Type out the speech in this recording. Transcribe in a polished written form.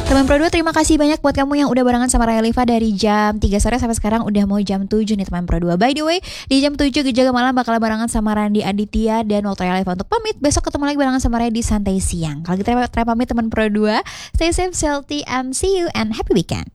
Teman Pro 2, terima kasih banyak buat kamu yang udah barengan sama Raya Liva dari jam 3 sore sampai sekarang udah mau jam 7 nih teman Pro 2. By the way, di jam 7 Gejaga Malam bakal barengan sama Randy Aditya dan waktu Raya Liva untuk pamit. Besok ketemu lagi barengan sama Raya di Santai Siang. Kalau kita pamit teman Pro 2, stay safe, healthy, and see you and happy weekend.